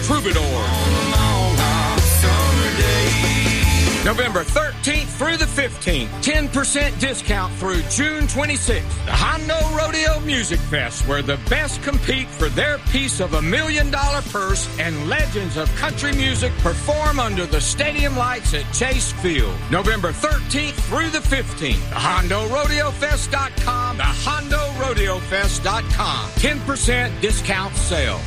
Troubadours. November 13th through the 15th, 10% discount through June 26th. The Hondo Rodeo Music Fest, where the best compete for their piece of $1 million purse, and legends of country music perform under the stadium lights at Chase Field. November 13th through the 15th. The HondoRodeoFest.com. The HondoRodeoFest.com. 10% discount sale.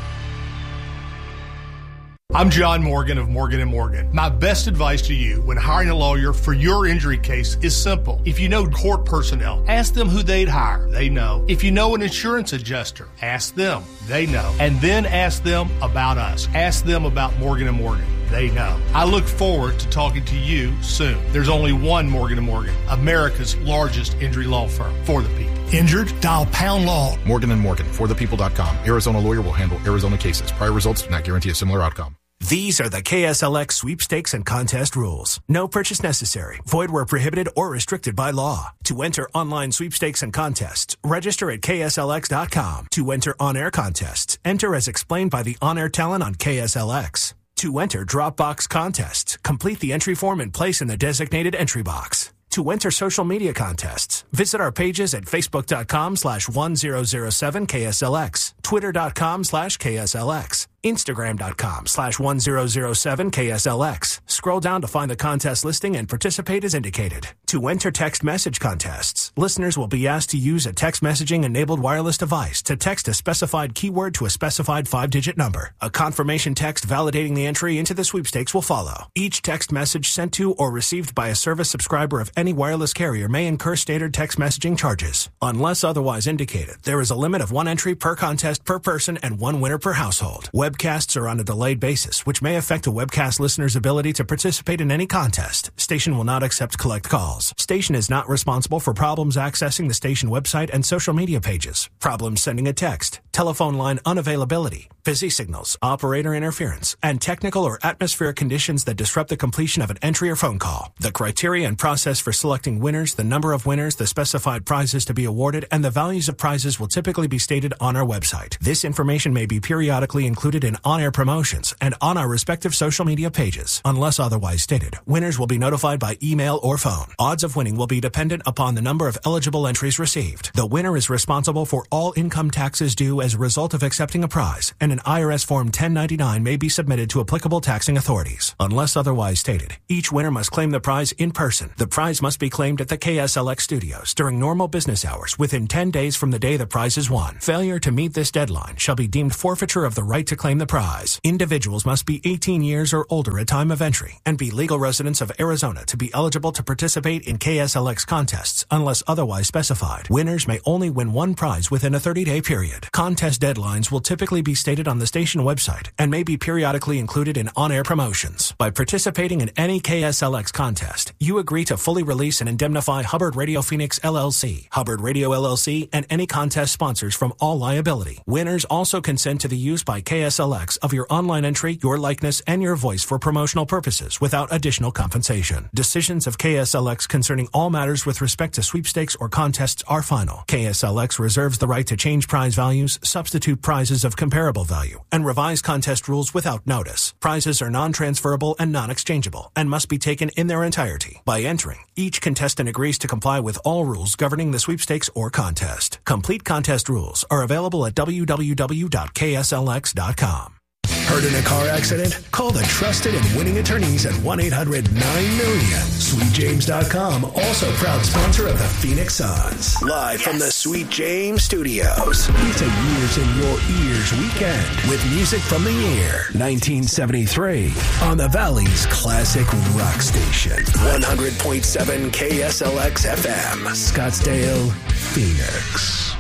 I'm John Morgan of Morgan & Morgan. My best advice to you when hiring a lawyer for your injury case is simple. If you know court personnel, ask them who they'd hire. They know. If you know an insurance adjuster, ask them. They know. And then ask them about us. Ask them about Morgan & Morgan. They know. I look forward to talking to you soon. There's only one Morgan & Morgan, America's largest injury law firm for the people. Injured? Dial Pound Law. Morgan & Morgan, forthepeople.com. Arizona lawyer will handle Arizona cases. Prior results do not guarantee a similar outcome. These are the KSLX sweepstakes and contest rules. No purchase necessary. Void where prohibited or restricted by law. To enter online sweepstakes and contests, register at KSLX.com. To enter on-air contests, enter as explained by the on-air talent on KSLX. To enter Dropbox contests, complete the entry form and place in the designated entry box. To enter social media contests, visit our pages at Facebook.com/1007KSLX, Twitter.com/KSLX, Instagram.com/1007KSLX. Scroll down to find the contest listing and participate as indicated. To enter text message contests, listeners will be asked to use a text messaging enabled wireless device to text a specified keyword to a specified 5-digit number. A confirmation text validating the entry into the sweepstakes will follow. Each text message sent to or received by a service subscriber of any wireless carrier may incur standard text messaging charges. Unless otherwise indicated, there is a limit of 1 entry per contest per person and 1 winner per household. Webcasts are on a delayed basis, which may affect a webcast listener's ability to participate in any contest. Station will not accept collect calls. Station is not responsible for problems accessing the station website and social media pages, problems sending a text, telephone line unavailability, busy signals, operator interference, and technical or atmospheric conditions that disrupt the completion of an entry or phone call. The criteria and process for selecting winners, the number of winners, the specified prizes to be awarded, and the values of prizes will typically be stated on our website. This information may be periodically included in on-air promotions and on our respective social media pages. Unless otherwise stated, winners will be notified by email or phone. Odds of winning will be dependent upon the number of eligible entries received. The winner is responsible for all income taxes due as a result of accepting a prize, and an IRS Form 1099 may be submitted to applicable taxing authorities. Unless otherwise stated, each winner must claim the prize in person. The prize must be claimed at the KSLX studios during normal business hours within 10 days from the day the prize is won. Failure to meet this deadline shall be deemed forfeiture of the right to claim the prize. Individuals must be 18 years or older at time of entry and be legal residents of Arizona to be eligible to participate in KSLX contests unless otherwise specified. Winners may only win 1 prize within a 30-day period. Contest deadlines will typically be stated on the station website and may be periodically included in on-air promotions. By participating in any KSLX contest, you agree to fully release and indemnify Hubbard Radio Phoenix LLC, Hubbard Radio LLC, and any contest sponsors from all liability. Winners also consent to the use by KSLX of your online entry, your likeness, and your voice for promotional purposes without additional compensation. Decisions of KSLX concerning all matters with respect to sweepstakes or contests are final. KSLX reserves the right to change prize values, substitute prizes of comparable value, and revise contest rules without notice. Prizes are non-transferable and non-exchangeable and must be taken in their entirety. By entering, each contestant agrees to comply with all rules governing the sweepstakes or contest. Complete contest rules are available at www.kslx.com. Hurt in a car accident? Call the trusted and winning attorneys at 1-800-9-MILLION. SweetJames.com, also proud sponsor of the Phoenix Suns. Live from the Sweet James Studios. It's a Years in Your Ears weekend with music from the year 1973 on the Valley's classic rock station. 100.7 KSLX FM, Scottsdale, Phoenix.